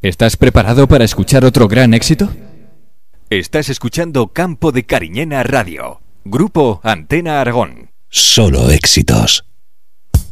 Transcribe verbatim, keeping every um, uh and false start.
¿Estás preparado para escuchar otro gran éxito? Estás escuchando Campo de Cariñena Radio, Grupo Antena Aragón. Solo éxitos.